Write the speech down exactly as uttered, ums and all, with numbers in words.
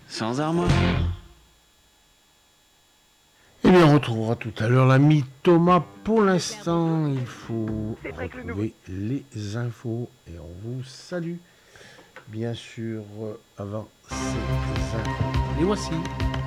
sans armoire. Eh bien, on retrouvera tout à l'heure l'ami Thomas. Pour l'instant, il faut retrouver les infos et on vous salue. Bien sûr, avant ces infos. Les voici.